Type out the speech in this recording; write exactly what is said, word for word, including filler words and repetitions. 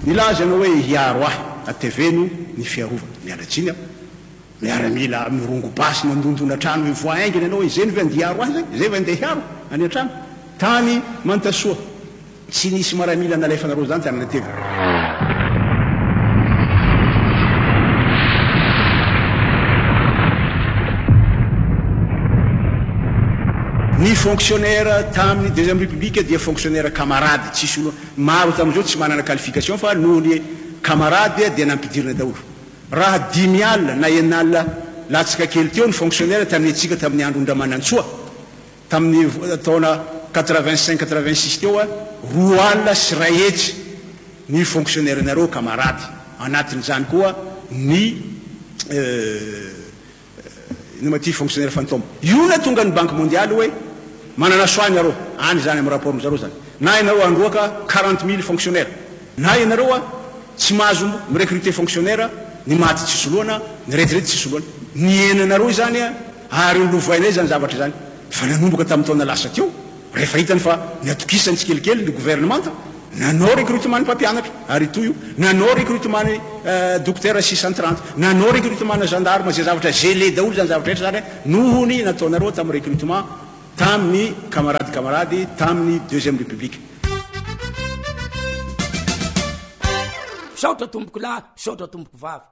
nilaza anao hoe hiaro ahy ateveno ny fiarovana mialatsiny aho miaramila mirongo basy mandondona trano voainginy anao izay ny ve andiaro ahy zay zay ve andeha hiaro any an-trano tany mantasoa tsy nisy maramila nalefanareo zany tany natevy ny fonctionnaire tamin'ny deuxième république dia fonctionnaire camarade tsisy olo maro tam'izao tsy manana qualification fa noho ny camarade dia nampidirina daholo raha dimy alina na enina alina latsaka kely teo ny fonctionnaire tamin'ny atsika tamin'ny andro Ndamanantsoa tamin'ny taona quatre-vingt-cinq quatre-vingt-six teo a roa alina sy ray hetsy ny fonctionnaire nareo camarade anatin'izany koa ny ny fonctionnaire fantôme io na tonga ny banque mondiale hoe manana soany areo any zany amin'ny rapport zareo zany na ianareo androaka quarante mille fonctionnaire na ianareo a tsy mahazo mirecruter fonctionnaire ny maty tsy soloana ny retirety tsy soloana ny enanareo zany a ary nylovainay zany zavatra zany fa nanomboka tamin'ny taona lasa teo rehefa hitany fa niatokisany tsikelikely ny gouvernementa nanao recrutement ny mpampianatra ary toy io nanao recrutement ny docteur six cent trente nanao recrutement na gendarme zay zavatra gelé daholo zany zavatra rehetra zany nohony nataonareo tamin'ny recrutement tamin'ny camarade camarade tamin'ny deuxième république saotra tomboko lahy saotra tomboko vavy